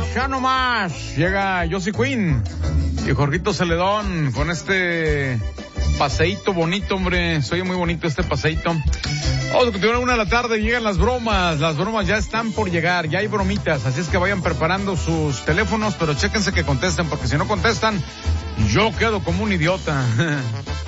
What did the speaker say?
ya nomás. Llega Josie Queen y Jorgito Celedón con este paseíto bonito, hombre. Se oye muy bonito este paseíto. Vamos a continuar 1 de la tarde, llegan las bromas ya están por llegar, ya hay bromitas, así es que vayan preparando sus teléfonos, pero chéquense que contesten, porque si no contestan, yo quedo como un idiota.